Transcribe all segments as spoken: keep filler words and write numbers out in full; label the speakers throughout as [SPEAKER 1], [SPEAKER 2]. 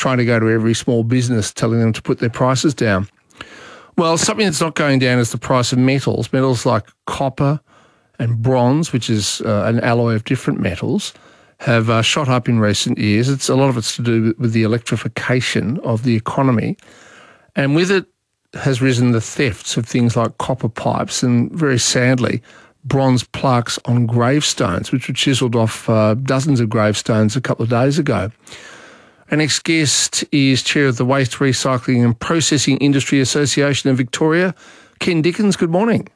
[SPEAKER 1] trying to go to every small business telling them to put their prices down. Well, something that's not going down is the price of metals. Metals like copper and bronze, which is uh, an alloy of different metals, have uh, shot up in recent years. It's a lot of it's to do with the electrification of the economy. And with it has risen the thefts of things like copper pipes and, very sadly, bronze plaques on gravestones, which were chiselled off uh, dozens of gravestones a couple of days ago. Our next guest is Chair of the Waste Recycling and Processing Industry Association of Victoria, Ken Dickens. Good morning.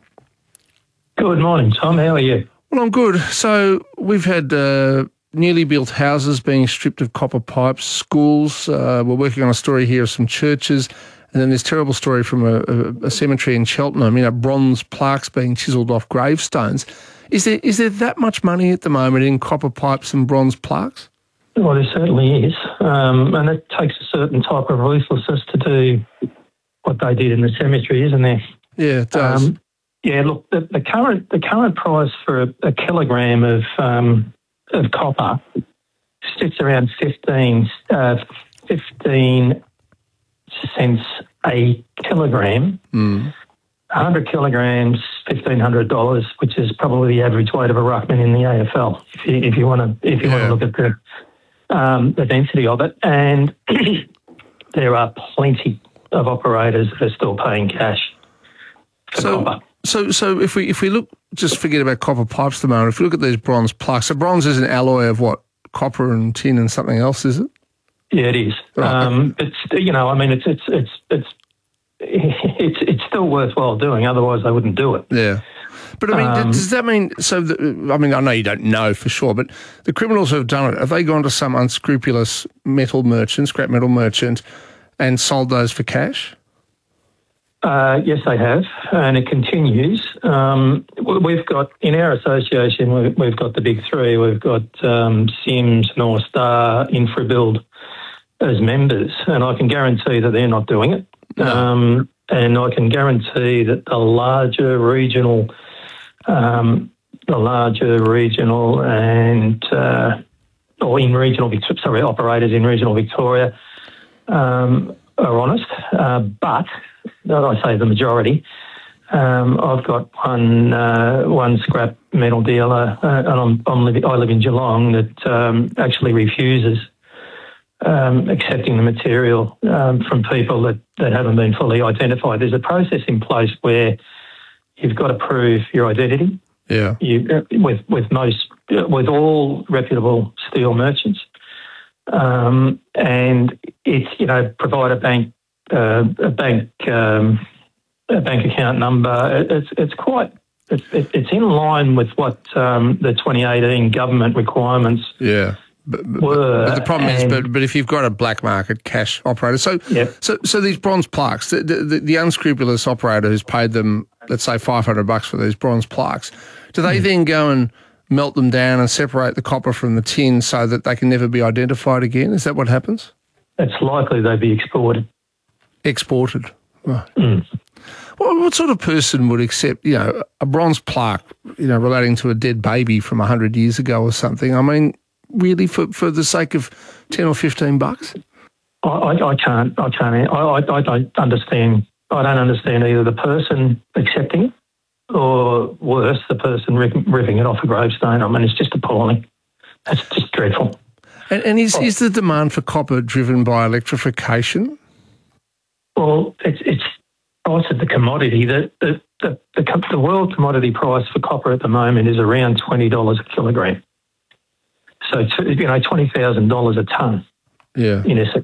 [SPEAKER 2] Good morning, Tom. How are you?
[SPEAKER 1] Well, I'm good. So we've had uh, newly built houses being stripped of copper pipes, schools. Uh, we're working on a story here of some churches. And then this terrible story from a, a, a cemetery in Cheltenham, you know, bronze plaques being chiselled off gravestones. Is there is there that much money at the moment in copper pipes and bronze plaques?
[SPEAKER 2] Well, there certainly is. Um, and it takes a certain type of ruthlessness to do what they did in the cemetery, isn't there?
[SPEAKER 1] Yeah, it does.
[SPEAKER 2] Um, yeah, look, the, the current the current price for a, a kilogram of um, of copper sits around fifteen, uh, fifteen cents a kilogram.
[SPEAKER 1] Mm.
[SPEAKER 2] one hundred kilograms, fifteen hundred dollars, which is probably the average weight of a ruckman in the A F L. If you, if you want to, if you
[SPEAKER 1] Yeah.
[SPEAKER 2] want to look at the um, the density of it, and there are plenty of operators that are still paying cash for
[SPEAKER 1] So,
[SPEAKER 2] copper.
[SPEAKER 1] so, so if we if we look, just forget about copper pipes at the moment. If we look at these bronze plaques, so bronze is an alloy of what? Copper and tin and something else, is it?
[SPEAKER 2] Yeah, it is.
[SPEAKER 1] Right.
[SPEAKER 2] Um, it's you know, I mean, it's it's it's it's it's it's still worthwhile doing. Otherwise, they wouldn't do it.
[SPEAKER 1] Yeah. But I mean,
[SPEAKER 2] Um,
[SPEAKER 1] does that mean, so, the, I mean, I know you don't know for sure, but the criminals who have done it, have they gone to some unscrupulous metal merchant, scrap metal merchant, and sold those for cash?
[SPEAKER 2] Uh, yes, they have, and it continues. Um, w- we've got, in our association, we've, we've got the big three. We've got um, Sims, North Star, InfraBuild as members, and I can guarantee that they're not doing it.
[SPEAKER 1] No.
[SPEAKER 2] Um, and I can guarantee that the larger regional, um, the larger regional and, uh, or in regional, Vic- sorry, operators in regional Victoria um, are honest, uh, but I say the majority. Um, I've got one uh, one scrap metal dealer, uh, and I'm, I'm living, I live in Geelong, that um, actually refuses um, accepting the material um, from people that, that haven't been fully identified. There's a process in place where you've got to prove your identity.
[SPEAKER 1] Yeah.
[SPEAKER 2] You, with with most with all reputable steel merchants, um, and it's you know provide a bank uh, a bank um, a bank account number. It's it's quite it's it's in line with what um, the twenty eighteen government requirements
[SPEAKER 1] Yeah. But, but,
[SPEAKER 2] were.
[SPEAKER 1] but the problem is,
[SPEAKER 2] and-
[SPEAKER 1] but, but if you've got a black market cash operator, so
[SPEAKER 2] Yep.
[SPEAKER 1] so so these bronze plaques, the, the, the unscrupulous operator who's paid them, let's say five hundred bucks for these bronze plaques, do they
[SPEAKER 2] Mm.
[SPEAKER 1] then go and melt them down and separate the copper from the tin so that they can never be identified again? Is that what happens?
[SPEAKER 2] It's likely they'd be exported.
[SPEAKER 1] Exported. Right.
[SPEAKER 2] Mm.
[SPEAKER 1] Well, what sort of person would accept, you know, a bronze plaque, you know, relating to a dead baby from one hundred years ago or something? I mean, really, for, for the sake of ten or fifteen bucks?
[SPEAKER 2] I, I, I can't. I can't. I, I, I don't understand. I don't understand either the person accepting it, or worse, the person ripping, ripping it off a gravestone. I mean, it's just appalling. It's just dreadful.
[SPEAKER 1] And, and is, is the demand for copper driven by electrification?
[SPEAKER 2] Well, it's it's price of the commodity. The the, the the com- the world commodity price for copper at the moment is around twenty dollars a kilogram. So t- you know, twenty thousand dollars a ton.
[SPEAKER 1] Yeah.
[SPEAKER 2] In essence.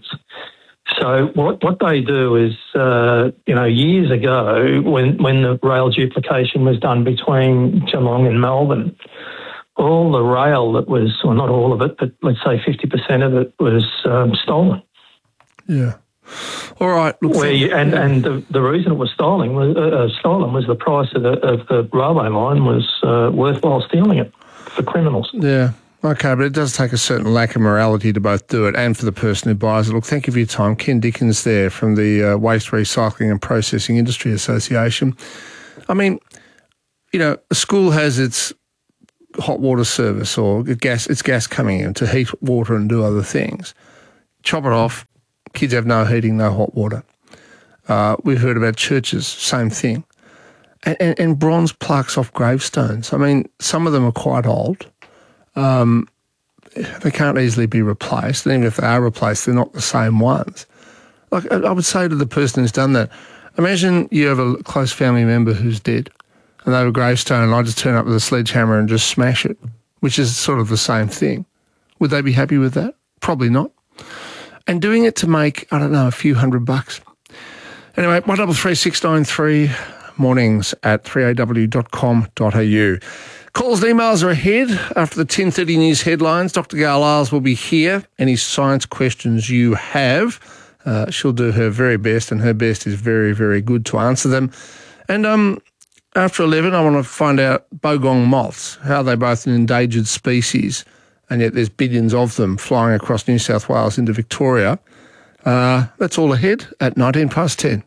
[SPEAKER 2] So what what they do is, uh, you know, years ago when when the rail duplication was done between Geelong and Melbourne, all the rail that was, well, not all of it, but let's say fifty percent of it was um, stolen.
[SPEAKER 1] Yeah. All right. Look,
[SPEAKER 2] Where you, and and the, the reason it was stolen was uh, uh, stolen was the price of the of the railway line was uh, worthwhile stealing it for criminals.
[SPEAKER 1] Yeah. Okay, but it does take a certain lack of morality to both do it and for the person who buys it. Look, thank you for your time. Ken Dickens there from the uh, Waste Recycling and Processing Industry Association. I mean, you know, a school has its hot water service or gas, its gas coming in to heat water and do other things. Chop it off, kids have no heating, no hot water. Uh, we've heard about churches, same thing. And, and, and bronze plaques off gravestones. I mean, some of them are quite old. Um, they can't easily be replaced. And even if they are replaced, they're not the same ones. Like I would say to the person who's done that, imagine you have a close family member who's dead and they have a gravestone and I just turn up with a sledgehammer and just smash it, which is sort of the same thing. Would they be happy with that? Probably not. And doing it to make, I don't know, a few hundred bucks. Anyway, one double three six nine three, mornings at three a w dot com dot a u. Calls and emails are ahead. After the ten thirty news headlines, Doctor Gail Isles will be here. Any science questions you have, uh, she'll do her very best, and her best is very, very good to answer them. And um, after eleven, I want to find out bogong moths, how they're both an endangered species, and yet there's billions of them flying across New South Wales into Victoria. Uh, that's all ahead at nineteen past ten.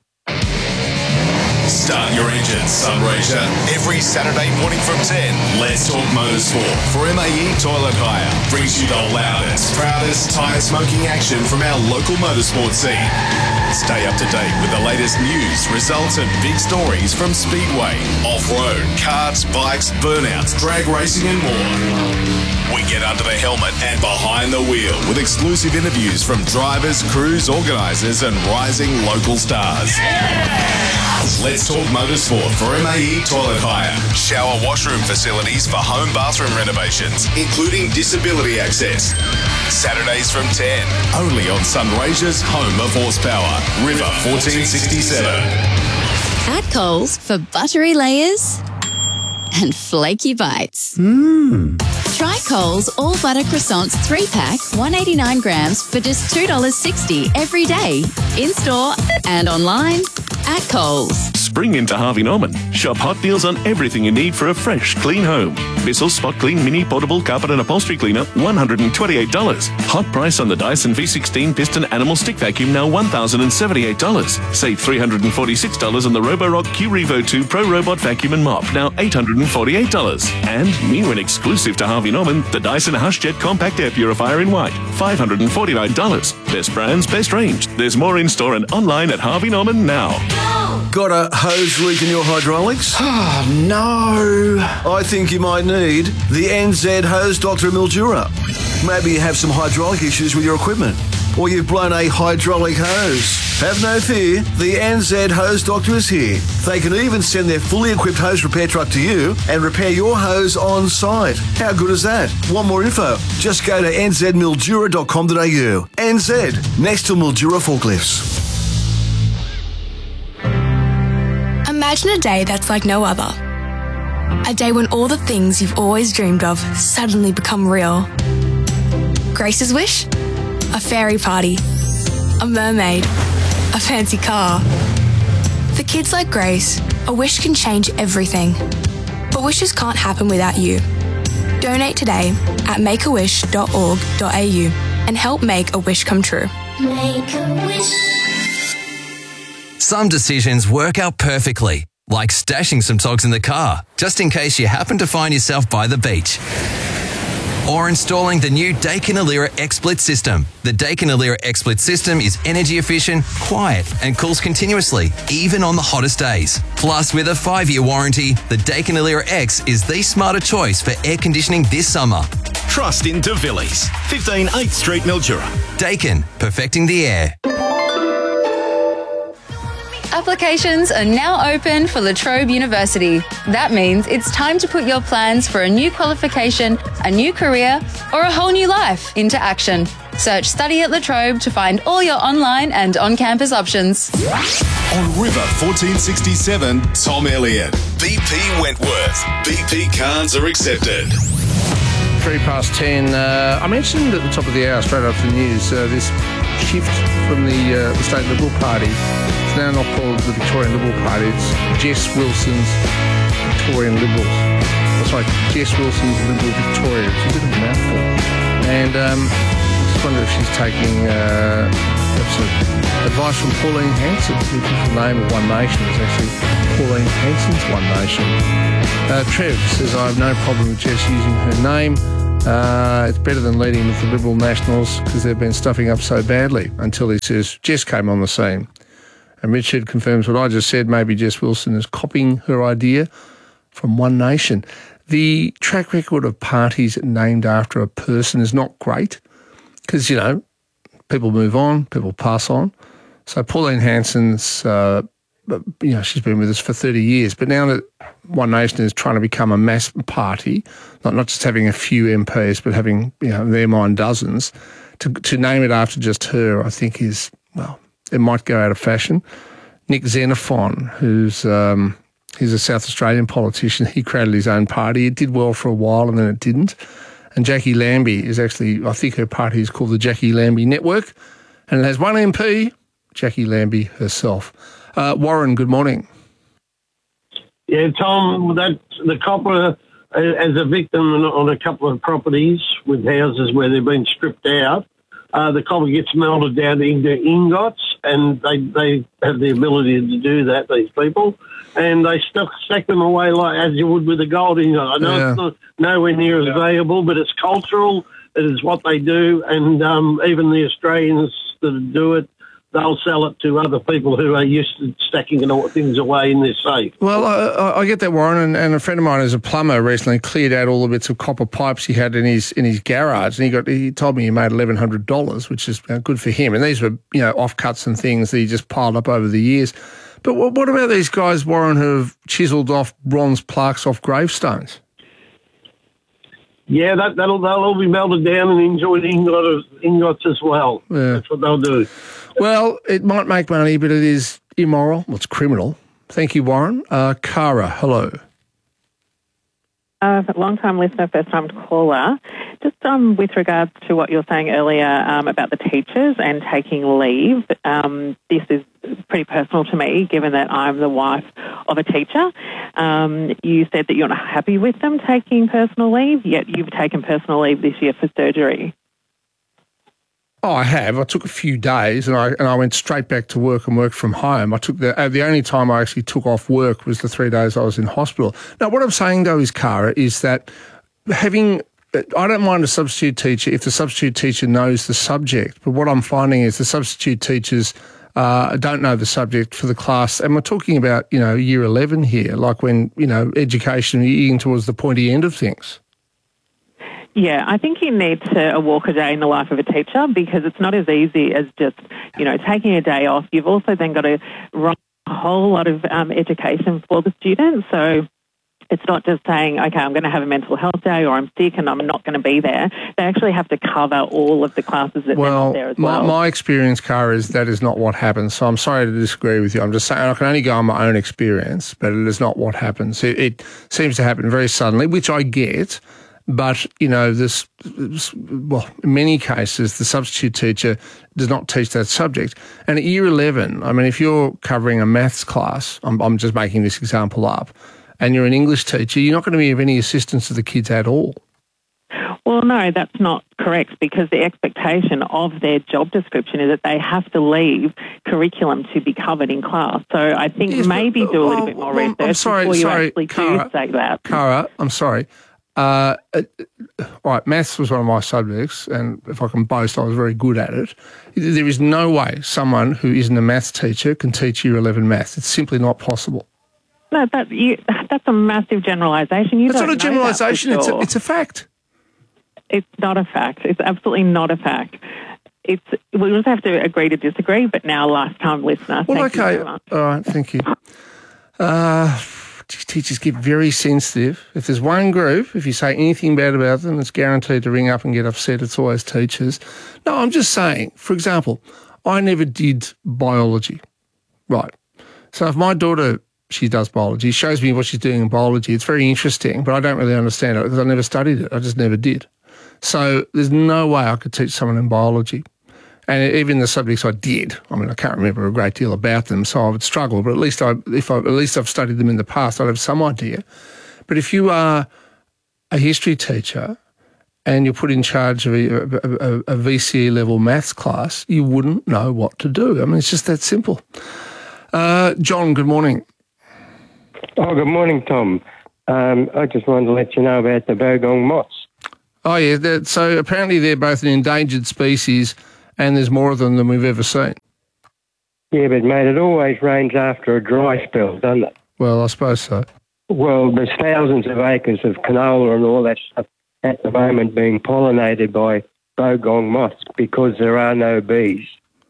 [SPEAKER 3] Start your engines, Sunraysia. Every Saturday morning from ten, Let's Talk Motorsport for M A E Toilet Hire. Brings you the loudest, proudest tyre smoking action from our local motorsport scene. Stay up to date with the latest news, results and big stories from Speedway, off-road, karts, bikes, burnouts, drag racing and more. We get under the helmet and behind the wheel with exclusive interviews from drivers, crews, organisers and rising local stars. Let's Talk Motorsport for M A E Toilet Hire. Shower washroom facilities for home bathroom renovations, including disability access. Saturdays from ten, only on Sunraysia's home of horsepower, River fourteen sixty-seven.
[SPEAKER 4] At Coles for buttery layers and flaky bites.
[SPEAKER 5] Mmm.
[SPEAKER 4] Try Coles All Butter Croissants three pack, one hundred eighty-nine grams for just two dollars sixty every day. In-store and online at Coles.
[SPEAKER 5] Spring into Harvey Norman. Shop hot deals on everything you need for a fresh, clean home. Bissell Spot Clean Mini Portable Carpet and Upholstery Cleaner, one hundred twenty-eight dollars. Hot price on the Dyson V sixteen Piston Animal Stick Vacuum, now one thousand seventy-eight dollars. Save three hundred forty-six dollars on the Roborock Q Revo two Pro Robot Vacuum and Mop, now eight hundred forty-eight dollars. And new and exclusive to Harvey Norman, the Dyson HushJet Compact Air Purifier in white, five hundred forty-nine dollars. Best brands, best range. There's more in-store and online at Harvey Norman now.
[SPEAKER 6] Got a hose leak in your hydraulics?
[SPEAKER 7] Oh, no.
[SPEAKER 6] I think you might need the N Z Hose Doctor Mildura. Maybe you have some hydraulic issues with your equipment, or you've blown a hydraulic hose. Have no fear, the N Z Hose Doctor is here. They can even send their fully equipped hose repair truck to you and repair your hose on site. How good is that? Want more info? Just go to n z mildura dot com dot a u. N Z, next to Mildura Forklifts.
[SPEAKER 8] Imagine a day that's like no other. A day when all the things you've always dreamed of suddenly become real. Grace's wish? A fairy party. A mermaid. A fancy car. For kids like Grace, a wish can change everything. But wishes can't happen without you. Donate today at make a wish dot org dot a u and help make a wish come true.
[SPEAKER 9] Make a wish.
[SPEAKER 10] Some decisions work out perfectly, like stashing some togs in the car, just in case you happen to find yourself by the beach. Or installing the new Daikin Alira XSplit system. The Daikin Alira XSplit system is energy efficient, quiet, and cools continuously, even on the hottest days. Plus, with a five-year warranty, the Daikin Alira X is the smarter choice for air conditioning this summer.
[SPEAKER 3] Trust in DeVillies, fifteen eighth Street, Mildura.
[SPEAKER 10] Daikin, perfecting the air.
[SPEAKER 11] Applications are now open for La Trobe University. That means it's time to put your plans for a new qualification, a new career, or a whole new life into action. Search Study at La Trobe to find all your online and on-campus options.
[SPEAKER 3] On River fourteen sixty-seven, Tom Elliott. B P Wentworth. B P cards are accepted.
[SPEAKER 1] Three past ten. Uh, I mentioned at the top of the hour, straight after the news, uh, this shift from the, uh, the State Liberal Party. It's now not called the Victorian Liberal Party. It's Jess Wilson's Victorian Liberals. That's right, Jess Wilson's Liberal Victoria. It's a bit of a mouthful. And um, I just wonder if she's taking uh, some advice from Pauline Hanson. The official name of One Nation is actually Pauline Hanson's One Nation. Uh, Trev says, I have no problem with Jess using her name. Uh, it's better than leading with the Liberal Nationals because they've been stuffing up so badly until he says Jess came on the scene. And Richard confirms what I just said. Maybe Jess Wilson is copying her idea from One Nation. The track record of parties named after a person is not great because, you know, people move on, people pass on. So Pauline Hanson's, uh, you know, she's been with us for thirty years. But now that One Nation is trying to become a mass party, not not just having a few M Ps, but having, you know, in their mind dozens, to to name it after just her, I think is, well, it might go out of fashion. Nick Xenophon, who's um, he's a South Australian politician, he created his own party. It did well for a while and then it didn't. And Jackie Lambie is actually, I think her party is called the Jackie Lambie Network, and it has one M P, Jackie Lambie herself. Uh, Warren, good morning.
[SPEAKER 12] Yeah, Tom, that the copper uh, as a victim on a couple of properties with houses where they've been stripped out, uh, the copper gets melted down into ingots, and they they have the ability to do that, these people, and they stack, stack them away like as you would with a gold ingot. I know
[SPEAKER 1] Yeah.
[SPEAKER 12] it's not nowhere near as valuable, but it's cultural. It is what they do, and um, even the Australians that do it, they'll sell it to other people who are used to stacking things away in their safe.
[SPEAKER 1] Well, I, I get that, Warren, and, and a friend of mine who's a plumber recently cleared out all the bits of copper pipes he had in his in his garage, and he got he told me he made eleven hundred dollars, which is uh, good for him. And these were, you know, offcuts and things that he just piled up over the years. But what, what about these guys, Warren, who have chiselled off bronze plaques off gravestones?
[SPEAKER 12] Yeah, that, that'll they'll all be melted down and enjoyed ingot, ingots as well.
[SPEAKER 1] Yeah.
[SPEAKER 12] That's what they'll do.
[SPEAKER 1] Well, it might make money, but it is immoral. Well, it's criminal. Thank you, Warren. Uh, Cara, hello.
[SPEAKER 13] Uh, long-time listener, first-time caller. Just um, with regards to what you were saying earlier um, about the teachers and taking leave, um, this is pretty personal to me, given that I'm the wife of a teacher. Um, you said that you're not happy with them taking personal leave, yet you've taken personal leave this year for surgery.
[SPEAKER 1] Oh, I have. I took a few days and I and I went straight back to work and worked from home. I took the uh, the only time I actually took off work was the three days I was in hospital. Now, what I'm saying though is, Cara, is that having I don't mind a substitute teacher if the substitute teacher knows the subject. But what I'm finding is the substitute teachers uh, don't know the subject for the class, and we're talking about, you know, year eleven here, like when, you know, education eating towards the pointy end of things.
[SPEAKER 13] Yeah, I think you need to uh, walk a day in the life of a teacher, because it's not as easy as just, you know, taking a day off. You've also then got to run a whole lot of um, education for the students. So it's not just saying, okay, I'm going to have a mental health day or I'm sick and I'm not going to be there. They actually have to cover all of the classes that
[SPEAKER 1] well,
[SPEAKER 13] they're there as
[SPEAKER 1] my,
[SPEAKER 13] well.
[SPEAKER 1] my experience, Cara, is that is not what happens. So I'm sorry to disagree with you. I'm just saying I can only go on my own experience, but it is not what happens. It, it seems to happen very suddenly, which I get. But, you know, this, well, in many cases, the substitute teacher does not teach that subject. And at year eleven, I mean, if you're covering a maths class, I'm, I'm just making this example up, and you're an English teacher, you're not going to be of any assistance to the kids at all.
[SPEAKER 13] Well, no, that's not correct, because the expectation of their job description is that they have to leave curriculum to be covered in class. So I think
[SPEAKER 1] Yes,
[SPEAKER 13] maybe
[SPEAKER 1] but,
[SPEAKER 13] do a
[SPEAKER 1] well,
[SPEAKER 13] little bit more
[SPEAKER 1] well,
[SPEAKER 13] research
[SPEAKER 1] I'm sorry,
[SPEAKER 13] before you
[SPEAKER 1] sorry,
[SPEAKER 13] actually
[SPEAKER 1] Cara,
[SPEAKER 13] do say that.
[SPEAKER 1] Cara, I'm sorry. Uh, it, all right, maths was one of my subjects, and if I can boast, I was very good at it. There is no way someone who isn't a maths teacher can teach year eleven maths. It's simply not possible.
[SPEAKER 13] No, that, you, that's a massive generalisation. You
[SPEAKER 1] It's
[SPEAKER 13] don't
[SPEAKER 1] not a
[SPEAKER 13] know
[SPEAKER 1] generalisation,
[SPEAKER 13] that for
[SPEAKER 1] it's, a,
[SPEAKER 13] sure.
[SPEAKER 1] it's a fact.
[SPEAKER 13] It's not a fact. It's absolutely not a fact. It's we just have to agree to disagree, but now last time listener.
[SPEAKER 1] Well,
[SPEAKER 13] thank
[SPEAKER 1] okay.
[SPEAKER 13] You so much.
[SPEAKER 1] All right, thank you. Uh, teachers get very sensitive. If there's one group, if you say anything bad about them, it's guaranteed to ring up and get upset. It's always teachers. No, I'm just saying, for example, I never did biology. Right. So if my daughter, she does biology, shows me what she's doing in biology, it's very interesting, but I don't really understand it because I never studied it. I just never did. So there's no way I could teach someone in biology. And even the subjects I did, I mean, I can't remember a great deal about them, so I would struggle. But at least I, if I, at least I've studied them in the past, I'd have some idea. But if you are a history teacher and you're put in charge of a, a, a V C E level maths class, you wouldn't know what to do. I mean, it's just that simple. Uh, John, good morning.
[SPEAKER 14] Oh, good morning, Tom. Um, I just wanted to let you know about the Bogong moths.
[SPEAKER 1] Oh, yeah. that- So apparently they're both an endangered species and there's more of them than we've ever seen.
[SPEAKER 14] Yeah, but, mate, it always rains after a dry spell, doesn't it?
[SPEAKER 1] Well, I suppose so.
[SPEAKER 14] Well, there's thousands of acres of canola and all that stuff at the moment being pollinated by bogong moths because there are no bees.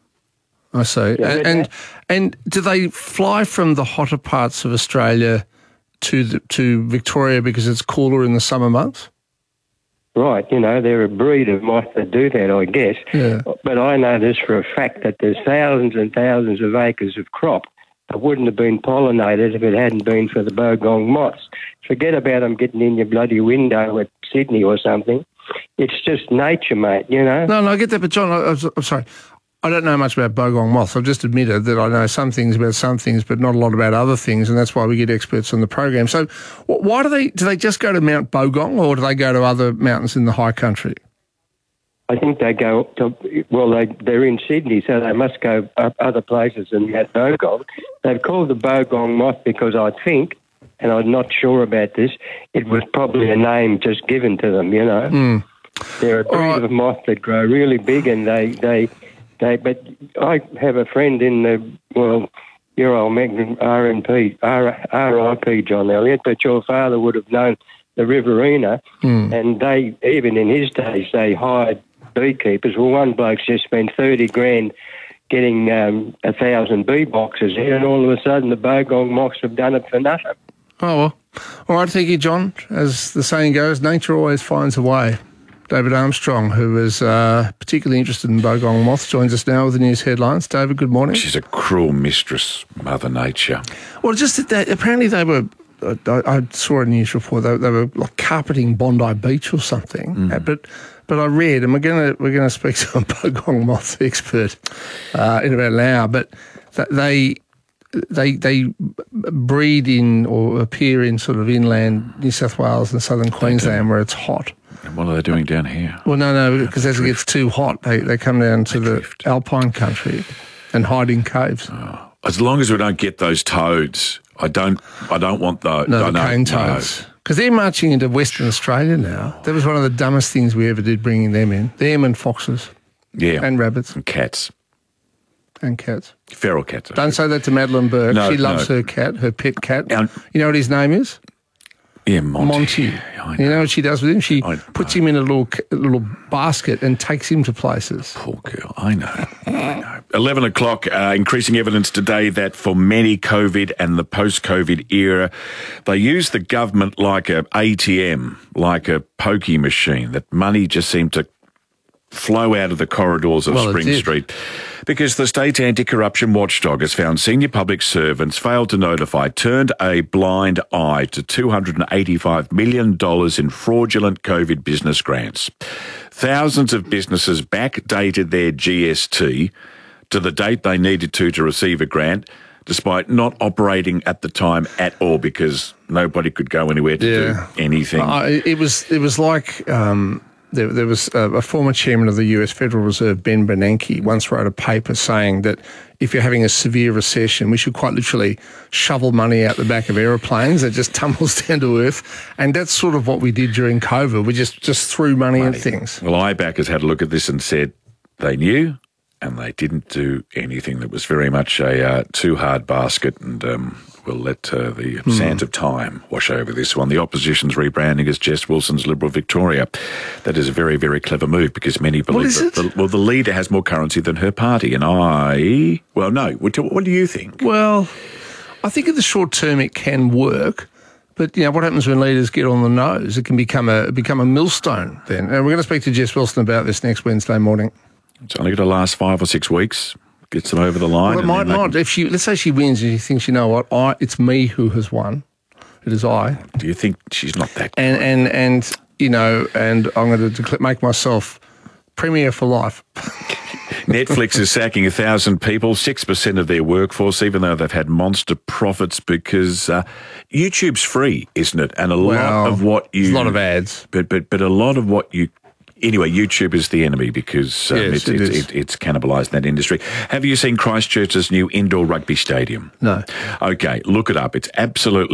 [SPEAKER 1] I see.
[SPEAKER 14] Yeah,
[SPEAKER 1] and, and and do they fly from the hotter parts of Australia to the, to Victoria because it's cooler in the summer months?
[SPEAKER 14] Right, you know, they're a breed of moth that do that, I guess.
[SPEAKER 1] Yeah.
[SPEAKER 14] But I know this for a fact that there's thousands and thousands of acres of crop that wouldn't have been pollinated if it hadn't been for the bogong moths. Forget about them getting in your bloody window at Sydney or something. It's just nature, mate, you know?
[SPEAKER 1] No, no, I get that, but John, I, I'm sorry. I don't know much about bogong moths. I've just admitted that I know some things about some things, but not a lot about other things, and that's why we get experts on the program. So, why do they do they just go to Mount Bogong, or do they go to other mountains in the high country?
[SPEAKER 14] I think they go to, well, they, they're in Sydney, so they must go up other places than Mount Bogong. They've called the bogong moth because I think, and I'm not sure about this, it was probably a name just given to them, you know.
[SPEAKER 1] Mm.
[SPEAKER 14] They're a breed right. of moth that grow really big, and they, they, they, but I have a friend in the, well, your old Magnum R and P, R I P John Elliott, but your father would have known the Riverina, mm. and they, even in his days, they hired beekeepers. Well, one bloke's just spent thirty grand getting um, a thousand bee boxes in, and all of a sudden the bogong moths have done it for nothing.
[SPEAKER 1] Oh, well. All right, thank you, John. As the saying goes, nature always finds a way. David Armstrong, who is uh, particularly interested in bogong moths, joins us now with the news headlines. David, good morning.
[SPEAKER 15] She's a cruel mistress, Mother Nature.
[SPEAKER 1] Well, just that they, apparently they were, uh, I, I saw a news report, they, they were like carpeting Bondi Beach or something, mm. uh, but but I read, and we're going to we're going to speak to a bogong moth expert uh, in about an hour, but th- they they they breed in or appear in sort of inland New South Wales and southern Queensland where it's hot.
[SPEAKER 15] And what are they doing down here?
[SPEAKER 1] Well, no, no, because as it gets too hot, they, they come down to the alpine country and hide in caves.
[SPEAKER 15] Oh. As long as we don't get those toads, I don't I don't want those.
[SPEAKER 1] No, the cane toads. Because they're marching into Western Australia now. That was one of the dumbest things we ever did, bringing them in. Them and foxes.
[SPEAKER 15] Yeah.
[SPEAKER 1] And rabbits.
[SPEAKER 15] And cats.
[SPEAKER 1] And cats.
[SPEAKER 15] Feral cats.
[SPEAKER 1] Don't say that to Madeline Burke.
[SPEAKER 15] No,
[SPEAKER 1] she loves
[SPEAKER 15] no.
[SPEAKER 1] her cat, her pet cat.
[SPEAKER 15] And,
[SPEAKER 1] you know what his name is?
[SPEAKER 15] Yeah, Monty.
[SPEAKER 1] Monty.
[SPEAKER 15] I know.
[SPEAKER 1] You know what she does with him? She puts him in a little a little basket and takes him to places.
[SPEAKER 15] Poor girl. I know. I know. eleven o'clock, uh, increasing evidence today that for many COVID and the post-COVID era, they use the government like a A T M, like a pokey machine, that money just seemed to flow out of the corridors of
[SPEAKER 1] well,
[SPEAKER 15] Spring Street. Because the state anti-corruption watchdog has found senior public servants failed to notify, turned a blind eye to two hundred eighty-five million dollars in fraudulent COVID business grants. Thousands of businesses backdated their G S T to the date they needed to to receive a grant, despite not operating at the time at all because nobody could go anywhere to
[SPEAKER 1] yeah.
[SPEAKER 15] do anything.
[SPEAKER 1] Uh, it was it was like... Um There, there was a, a former chairman of the U S Federal Reserve, Ben Bernanke, once wrote a paper saying that if you're having a severe recession, we should quite literally shovel money out the back of aeroplanes that just tumbles down to earth. And that's sort of what we did during COVID. We just, just threw money, money at things.
[SPEAKER 15] Well, I BAC has had a look at this and said they knew and they didn't do anything. That was very much a uh, too hard basket, and um, we'll let uh, the mm. sands of time wash over this one. The opposition's rebranding as Jess Wilson's Liberal Victoria. That is a very, very clever move because many believe that the, well, the leader has more currency than her party. And I, well, no. What do, what do you think?
[SPEAKER 1] Well, I think in the short term it can work. But, you know, what happens when leaders get on the nose? It can become a become a millstone then. And we're going to speak to Jess Wilson about this next Wednesday morning.
[SPEAKER 15] It's only going to last five or six weeks. Gets them over the line.
[SPEAKER 1] Well, it might not. Can... If she, let's say she wins and she thinks, you know what, I, it's me who has won. It is I.
[SPEAKER 15] Do you think she's not that?
[SPEAKER 1] And great? and and you know, and I'm going to declare, make myself premier for life.
[SPEAKER 15] Netflix is sacking a thousand people, six percent of their workforce, even though they've had monster profits because uh, YouTube's free, isn't it? And a
[SPEAKER 1] well,
[SPEAKER 15] lot of what you,
[SPEAKER 1] a lot of ads,
[SPEAKER 15] but but but a lot of what you. Anyway, YouTube is the enemy because um,
[SPEAKER 1] yes,
[SPEAKER 15] it's,
[SPEAKER 1] it
[SPEAKER 15] it's, it's, it's cannibalised that industry. Have you seen Christchurch's new indoor rugby stadium?
[SPEAKER 1] No.
[SPEAKER 15] Okay, look it up. It's absolutely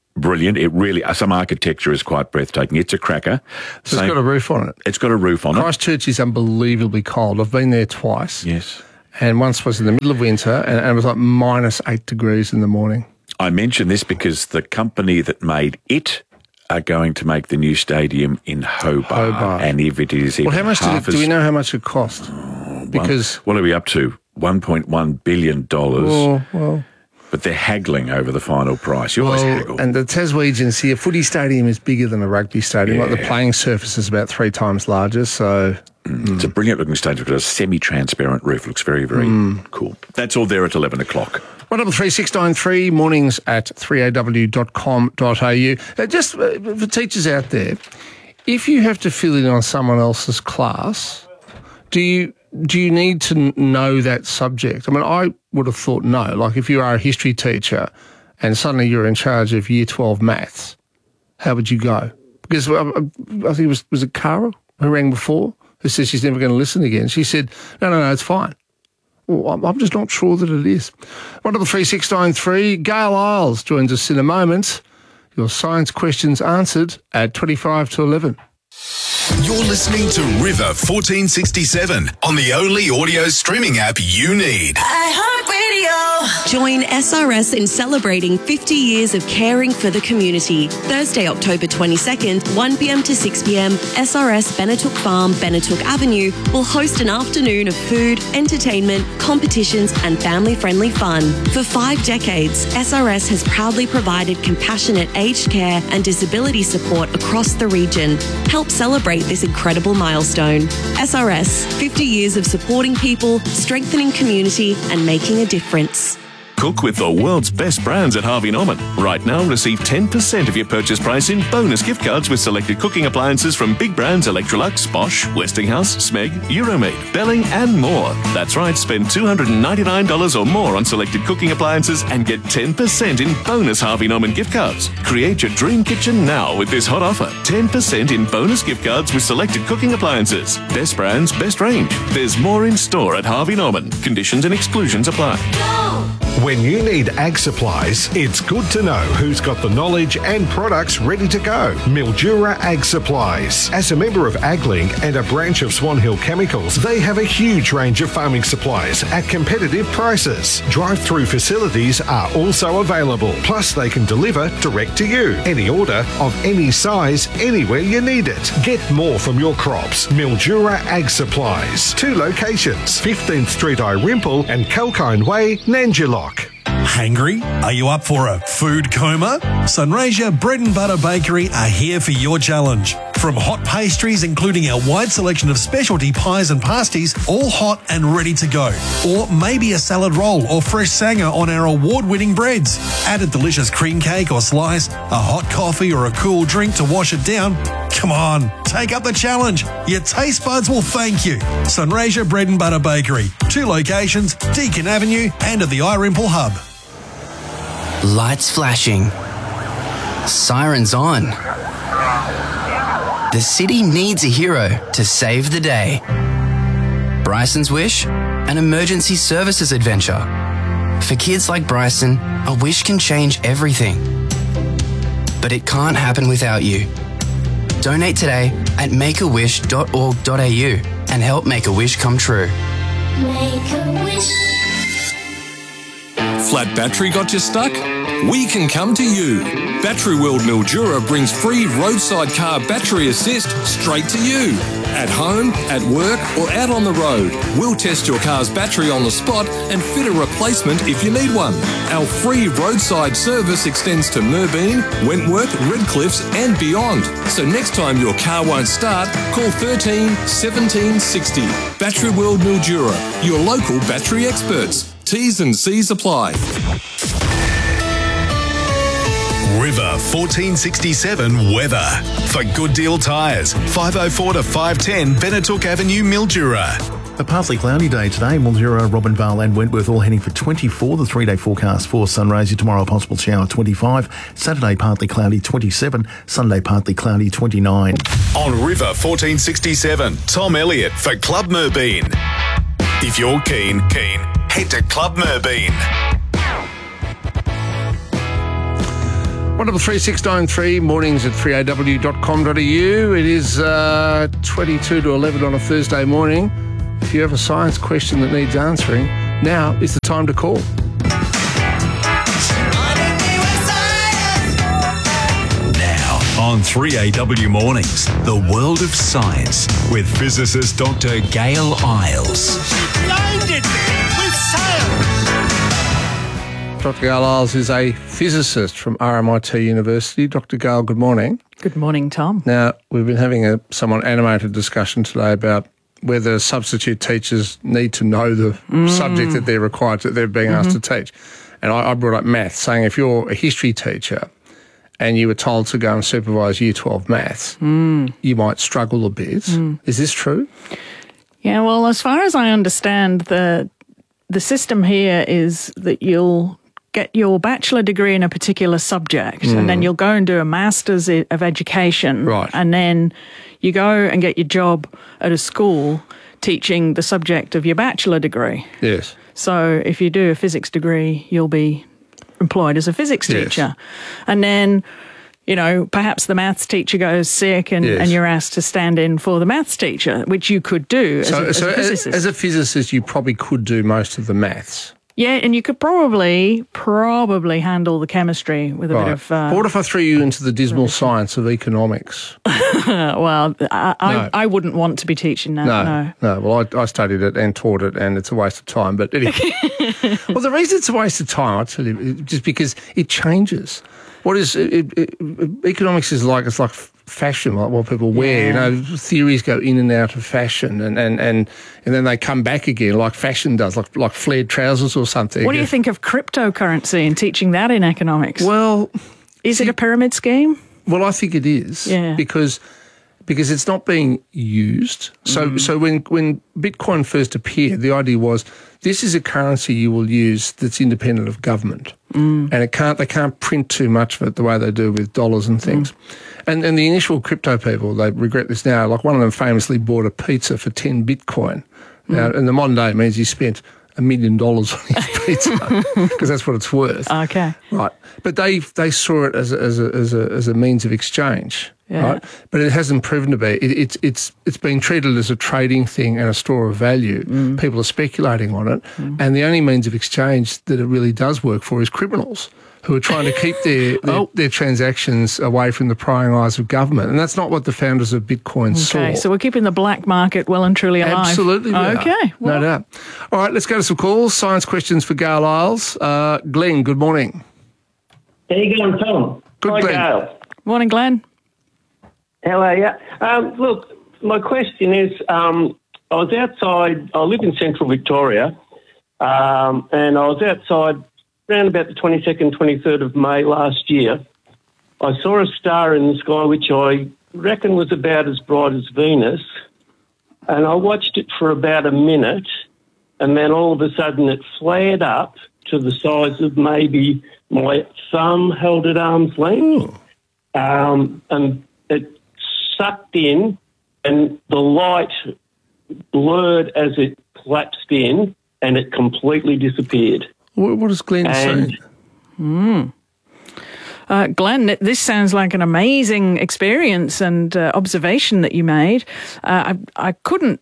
[SPEAKER 15] brilliant. It really, some architecture is quite breathtaking. It's a cracker.
[SPEAKER 1] So it's got a roof on it.
[SPEAKER 15] It's got a roof on it.
[SPEAKER 1] Christchurch is unbelievably cold. I've been there twice.
[SPEAKER 15] Yes.
[SPEAKER 1] And once was in the middle of winter, and, and it was like minus eight degrees in the morning.
[SPEAKER 15] I mention this because the company that made it are going to make the new stadium in Hobart.
[SPEAKER 1] Hobart.
[SPEAKER 15] And if it is even
[SPEAKER 1] Well, how much did
[SPEAKER 15] half
[SPEAKER 1] it,
[SPEAKER 15] as,
[SPEAKER 1] do we know how much it cost? Because
[SPEAKER 15] one, what are we up to? one point one billion dollars.
[SPEAKER 1] Oh, well.
[SPEAKER 15] But they're haggling over the final price. You always
[SPEAKER 1] well,
[SPEAKER 15] haggle.
[SPEAKER 1] and the Taswegians here, a footy stadium is bigger than a rugby stadium.
[SPEAKER 15] Yeah.
[SPEAKER 1] Like the playing surface is about three times larger, so...
[SPEAKER 15] Mm. It's a brilliant looking stadium. It's got a semi-transparent roof. Looks very, very
[SPEAKER 1] Mm.
[SPEAKER 15] cool. That's all there at eleven o'clock.
[SPEAKER 1] one double three six nine three, mornings at three a w dot com dot a u. Uh, just uh, for teachers out there, if you have to fill in on someone else's class, do you do you need to n- know that subject? I mean, I would have thought no. Like if you are a history teacher and suddenly you're in charge of year twelve maths, how would you go? Because uh, I think it was, was it Cara who rang before, who said she's never going to listen again. She said, no, no, no, it's fine. Well, I'm, I'm just not sure that it is. one double three six nine three, Gail Isles joins us in a moment. Your science questions answered at twenty-five to eleven.
[SPEAKER 3] You're listening to River fourteen sixty-seven on the only audio streaming app you need.
[SPEAKER 16] iHeartRadio. Join S R S in celebrating fifty years of caring for the community. Thursday, October twenty-second, one p m to six p m, S R S Benetook Farm, Benetook Avenue will host an afternoon of food, entertainment, competitions and family-friendly fun. For five decades, S R S has proudly provided compassionate aged care and disability support across the region. Help celebrate this incredible milestone. S R S, fifty years of supporting people, strengthening community and making a difference.
[SPEAKER 5] Cook with the world's best brands at Harvey Norman. Right now, receive ten percent of your purchase price in bonus gift cards with selected cooking appliances from big brands Electrolux, Bosch, Westinghouse, Smeg, Euromade, Belling and more. That's right, spend two hundred ninety-nine dollars or more on selected cooking appliances and get ten percent in bonus Harvey Norman gift cards. Create your dream kitchen now with this hot offer. ten percent in bonus gift cards with selected cooking appliances. Best brands, best range. There's more in store at Harvey Norman. Conditions and exclusions apply.
[SPEAKER 17] When you need ag supplies, it's good to know who's got the knowledge and products ready to go. Mildura Ag Supplies. As a member of AgLink and a branch of Swan Hill Chemicals, they have a huge range of farming supplies at competitive prices. Drive-through facilities are also available. Plus, they can deliver direct to you. Any order of any size, anywhere you need it. Get more from your crops. Mildura Ag Supplies. Two locations, fifteenth Street Irimple and Kalkine Way, Nanjilock.
[SPEAKER 18] Hangry? Are you up for a food coma? Sunraysia Bread and Butter Bakery are here for your challenge. From hot pastries, including our wide selection of specialty pies and pasties, all hot and ready to go. Or maybe a salad roll or fresh sanger on our award-winning breads. Add a delicious cream cake or slice, a hot coffee or a cool drink to wash it down. Come on, take up the challenge. Your taste buds will thank you. Sunraysia Bread and Butter Bakery. Two locations, Deakin Avenue and at the Irimple Hub.
[SPEAKER 19] Lights flashing. Sirens on. The city needs a hero to save the day. Bryson's Wish, an emergency services adventure. For kids like Bryson, a wish can change everything. But it can't happen without you. Donate today at make a wish dot org dot a u and help make a wish come true.
[SPEAKER 9] Make a wish.
[SPEAKER 20] Flat battery got you stuck? We can come to you. Battery World Mildura brings free roadside car battery assist straight to you. At home, at work or out on the road, we'll test your car's battery on the spot and fit a replacement if you need one. Our free roadside service extends to Merbeen, Wentworth, Redcliffs and beyond. So next time your car won't start, call thirteen seventeen sixty. Battery World Mildura, your local battery experts. T's and C's apply.
[SPEAKER 3] River fourteen sixty-seven weather. For Good Deal Tyres, five oh four to five ten Benetook Avenue, Mildura.
[SPEAKER 21] A partly cloudy day today. Mildura, Robinvale and Wentworth all heading for twenty-four. The three-day forecast for Sunraysia tomorrow, a possible shower twenty-five. Saturday, partly cloudy twenty-seven. Sunday, partly cloudy twenty-nine.
[SPEAKER 3] On River fourteen sixty-seven, Tom Elliott for Club Merbeen. If you're keen, keen, head to Club Merbeen.
[SPEAKER 1] one double three six nine three, mornings at three a w dot com dot a u. It is uh, twenty-two to eleven on a Thursday morning. If you have a science question that needs answering, now is the time to call.
[SPEAKER 2] Now on three A W Mornings, the world of science with physicist Doctor Gail Isles.
[SPEAKER 22] Blinded me with science.
[SPEAKER 1] Doctor Gail Isles is a physicist from R M I T University. Doctor Gail, good morning.
[SPEAKER 23] Good morning, Tom.
[SPEAKER 1] Now, we've been having a somewhat animated discussion today about whether substitute teachers need to know the mm. subject that they're required to, they're being asked mm-hmm. to teach. And I, I brought up maths, saying if you're a history teacher and you were told to go and supervise Year twelve maths, mm. you might struggle a bit. Mm. Is this true?
[SPEAKER 23] Yeah, well, as far as I understand, the the system here is that you'll get your bachelor degree in a particular subject mm. and then you'll go and do a master's of education.
[SPEAKER 1] Right.
[SPEAKER 23] And then you go and get your job at a school teaching the subject of your bachelor degree.
[SPEAKER 1] Yes.
[SPEAKER 23] So if you do a physics degree, you'll be employed as a physics teacher.
[SPEAKER 1] Yes.
[SPEAKER 23] And then, you know, perhaps the maths teacher goes sick and,
[SPEAKER 1] yes.
[SPEAKER 23] and you're asked to stand in for the maths teacher, which you could do
[SPEAKER 1] so,
[SPEAKER 23] as, a,
[SPEAKER 1] so
[SPEAKER 23] as a physicist.
[SPEAKER 1] As, as a physicist, you probably could do most of the maths.
[SPEAKER 23] Yeah, and you could probably, probably handle the chemistry with a
[SPEAKER 1] right.
[SPEAKER 23] bit of... Uh,
[SPEAKER 1] but what if I threw you into the dismal science of economics?
[SPEAKER 23] well, I, I,
[SPEAKER 1] no.
[SPEAKER 23] I wouldn't want to be teaching that,
[SPEAKER 1] no.
[SPEAKER 23] no.
[SPEAKER 1] No, well, I, I studied it and taught it, and it's a waste of time. But anyway. Well, the reason it's a waste of time, I'll tell you, just because it changes. What is... It, it, economics is like, it's like fashion, like what people wear.
[SPEAKER 23] Yeah.
[SPEAKER 1] You know, theories go in and out of fashion, and, and, and, and then they come back again, like fashion does, like like flared trousers or something.
[SPEAKER 23] What do you think of cryptocurrency and teaching that in economics?
[SPEAKER 1] Well,
[SPEAKER 23] is
[SPEAKER 1] see,
[SPEAKER 23] it a pyramid scheme?
[SPEAKER 1] Well, I think it is.
[SPEAKER 23] Yeah.
[SPEAKER 1] Because because it's not being used. So mm. so when when Bitcoin first appeared, the idea was this is a currency you will use that's independent of government, mm. and it can't they can't print too much of it the way they do with dollars and things. Mm. And and the initial crypto people, they regret this now. Like one of them famously bought a pizza for ten Bitcoin. Now, in the modern day, it means he spent a million dollars on his pizza because that's what it's worth.
[SPEAKER 23] Okay,
[SPEAKER 1] right. But they they saw it as a, as a as a as a means of exchange,
[SPEAKER 23] yeah.
[SPEAKER 1] right? But it hasn't proven to be. It, it's it's it's been treated as a trading thing and a store of value.
[SPEAKER 23] Mm.
[SPEAKER 1] People are speculating on it,
[SPEAKER 23] mm.
[SPEAKER 1] and the only means of exchange that it really does work for is criminals who are trying to keep their their, oh. their transactions away from the prying eyes of government. And that's not what the founders of Bitcoin
[SPEAKER 23] okay,
[SPEAKER 1] saw.
[SPEAKER 23] Okay, so we're keeping the black market well and truly alive.
[SPEAKER 1] Absolutely we
[SPEAKER 23] Okay.
[SPEAKER 1] Are.
[SPEAKER 23] Well.
[SPEAKER 1] No doubt. All right, let's go to some calls. Science questions for Gail Isles. Uh, Glenn, good morning.
[SPEAKER 24] How you going, Tom?
[SPEAKER 1] Good,
[SPEAKER 24] Hi,
[SPEAKER 1] Glenn.
[SPEAKER 24] Gail.
[SPEAKER 23] Morning, Glenn.
[SPEAKER 24] How are you? Um, look, my question is, um, I was outside, I live in central Victoria, um, and I was outside around about the twenty-second, twenty-third of May last year. I saw a star in the sky which I reckon was about as bright as Venus, and I watched it for about a minute, and then all of a sudden it flared up to the size of maybe my thumb held at arm's length, um, and it sucked in, and the light blurred as it collapsed in, and it completely disappeared.
[SPEAKER 1] What does Glenn
[SPEAKER 24] and,
[SPEAKER 1] say?
[SPEAKER 23] Mm. Uh, Glenn, this sounds like an amazing experience and uh, observation that you made. Uh, I, I couldn't,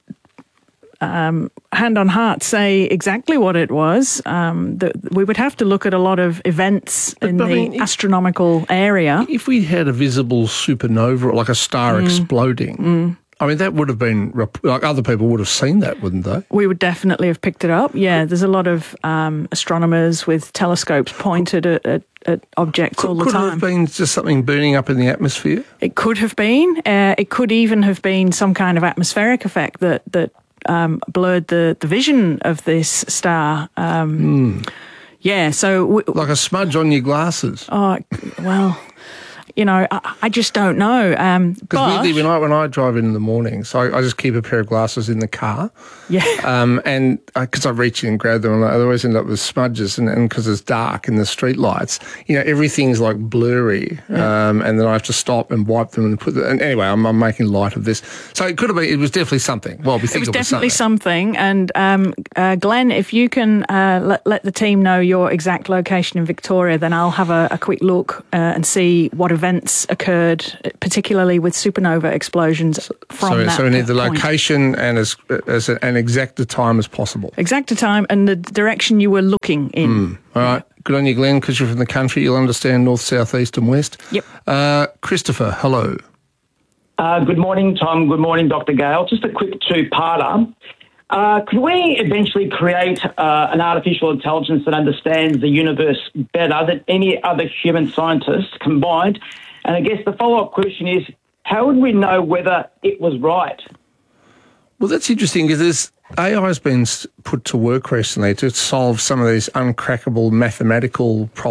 [SPEAKER 23] um, hand on heart, say exactly what it was. Um, the, we would have to look at a lot of events but, in but the I mean, if, astronomical area.
[SPEAKER 1] If we had a visible supernova, like a star mm. exploding,
[SPEAKER 23] mm.
[SPEAKER 1] I mean, that would have been, like other people would have seen that, wouldn't they?
[SPEAKER 23] We would definitely have picked it up, yeah. There's a lot of um, astronomers with telescopes pointed at, at, at objects
[SPEAKER 1] could,
[SPEAKER 23] all the
[SPEAKER 1] could
[SPEAKER 23] time.
[SPEAKER 1] Could it have been just something burning up in the atmosphere?
[SPEAKER 23] It could have been. Uh, it could even have been some kind of atmospheric effect that, that um, blurred the, the vision of this star. Um,
[SPEAKER 1] mm.
[SPEAKER 23] Yeah, so... W-
[SPEAKER 1] like a smudge on your glasses.
[SPEAKER 23] Oh, well... you know, I, I just don't know. Um,
[SPEAKER 1] Because
[SPEAKER 23] but
[SPEAKER 1] weirdly, when I when I drive in in the morning, so I, I just keep a pair of glasses in the car.
[SPEAKER 23] Yeah.
[SPEAKER 1] Um, and because I, I reach in and grab them, and I always end up with smudges, and because it's dark in the street lights, you know, everything's like blurry.
[SPEAKER 23] Yeah.
[SPEAKER 1] Um, and then I have to stop and wipe them and put. The, and anyway, I'm, I'm making light of this. So it could have been. It was definitely something. Well, we think
[SPEAKER 23] it was
[SPEAKER 1] it was
[SPEAKER 23] definitely
[SPEAKER 1] something.
[SPEAKER 23] something. And um, uh, Glenn, if you can uh, let, let the team know your exact location in Victoria, then I'll have a, a quick look uh, and see what events occurred, particularly with supernova explosions from
[SPEAKER 1] So,
[SPEAKER 23] that
[SPEAKER 1] so we need the
[SPEAKER 23] point.
[SPEAKER 1] location and as as an exact a time as possible.
[SPEAKER 23] Exact time and the direction you were looking in.
[SPEAKER 1] Mm. All right. Good on you, Glenn, because you're from the country. You'll understand north, south, east and west.
[SPEAKER 23] Yep.
[SPEAKER 1] Uh, Christopher, hello.
[SPEAKER 4] Uh, good morning, Tom. Good morning, Doctor Gale. Just a quick two-parter. Uh, could we eventually create uh, an artificial intelligence that understands the universe better than any other human scientists combined? And I guess the follow-up question is, how would we know whether it was right?
[SPEAKER 1] Well, that's interesting because A I has been put to work recently to solve some of these uncrackable mathematical problems.